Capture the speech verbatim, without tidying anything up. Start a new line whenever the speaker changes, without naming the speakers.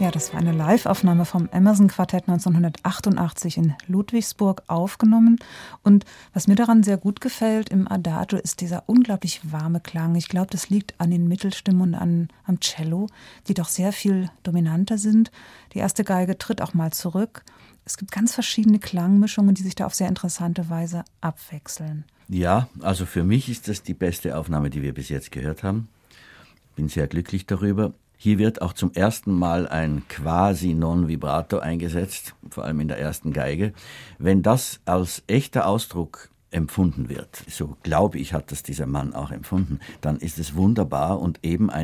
Ja, das war eine Live-Aufnahme vom Emerson-Quartett neunzehnhundertachtundachtzig in Ludwigsburg aufgenommen. Und was mir daran sehr gut gefällt im Adagio ist dieser unglaublich warme Klang. Ich glaube, das liegt an den Mittelstimmen und an, am Cello, die doch sehr viel dominanter sind. Die erste Geige tritt auch mal zurück. Es gibt ganz verschiedene Klangmischungen, die sich da auf sehr interessante Weise abwechseln.
Ja, also für mich ist das die beste Aufnahme, die wir bis jetzt gehört haben. Bin sehr glücklich darüber. Hier wird auch zum ersten Mal ein quasi Non-Vibrato eingesetzt, vor allem in der ersten Geige. Wenn das als echter Ausdruck empfunden wird, so glaube ich, hat das dieser Mann auch empfunden, dann ist es wunderbar und eben ein